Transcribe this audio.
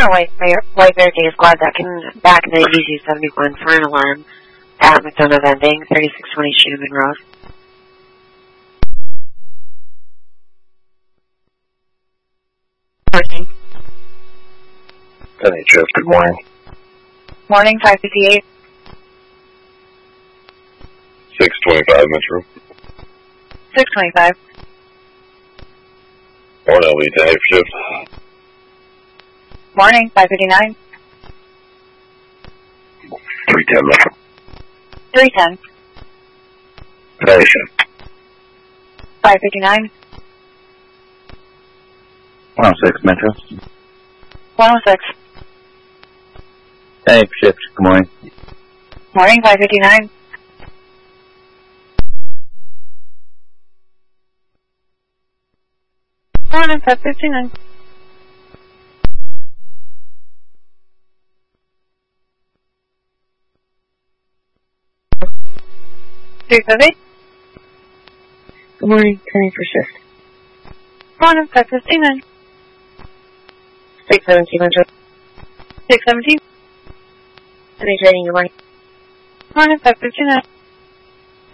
White Bear Day Squad that can back in the EZ-71 for an alarm at McDonough Vending, 3620 Schumann Road. Morning. NHF, good morning. Morning, 558. 625 Metro. 625. Morning, LV to night shift. Morning, 559. 310 Metro. 310. Night shift. 559. 106 Metro. 106. Night shift, good morning. Morning, 559. Morning, 559. Good morning, turning for shift. Morning, 559. 617 Metro. 617. NH rating, good morning. Morning, 559.